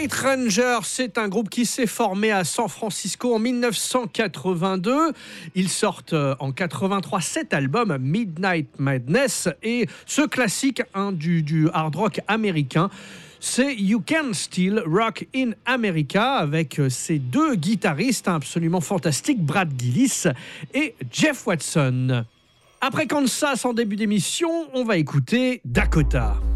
Night Ranger, c'est un groupe qui s'est formé à San Francisco en 1982. Ils sortent en 83 cet album, Midnight Madness, et ce classique du hard rock américain, c'est You Can Still Rock in America, avec ces deux guitaristes absolument fantastiques, Brad Gillis et Jeff Watson. Après Kansas en début d'émission, on va écouter Dakota.